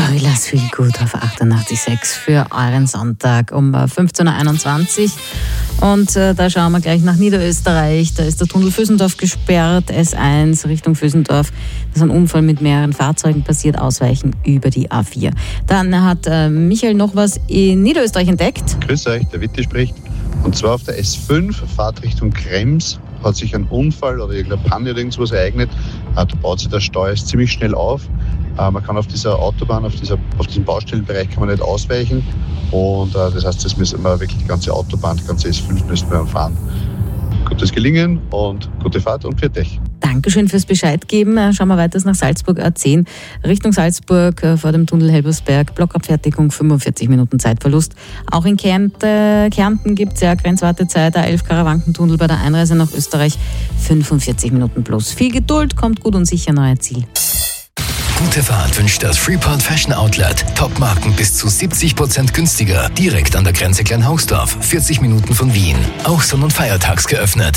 Gorillaz Feel Good auf 88.6 für euren Sonntag um 15.21 Uhr. Und da schauen wir gleich nach Niederösterreich. Da ist der Tunnel Vösendorf gesperrt, S1 Richtung Vösendorf. Da ist ein Unfall mit mehreren Fahrzeugen passiert, ausweichen über die A4. Dann hat Michael noch was in Niederösterreich entdeckt. Grüß euch, der Witti spricht. Und zwar auf der S5, Fahrt Richtung Krems, hat sich ein Unfall oder irgendeine Panne oder irgendwas ereignet. Da baut sich der Stau erst ziemlich schnell auf. Man kann auf dieser Autobahn, auf diesem Baustellenbereich kann man nicht ausweichen. Und das heißt, das müssen wir wirklich die ganze Autobahn, die ganze S5 müssen wir fahren. Gutes Gelingen und gute Fahrt und für dich. Dankeschön fürs Bescheid geben. Schauen wir weiter nach Salzburg A10. Richtung Salzburg vor dem Tunnel Helbersberg. Blockabfertigung, 45 Minuten Zeitverlust. Auch in Kärnten gibt es Grenzwartezeit. A11 Karawankentunnel bei der Einreise nach Österreich. 45 Minuten plus. Viel Geduld, kommt gut und sicher an euer Ziel. Gute Fahrt wünscht das Freeport Fashion Outlet. Top-Marken bis zu 70% günstiger. Direkt an der Grenze Kleinhausdorf, 40 Minuten von Wien. Auch sonn- und feiertags geöffnet.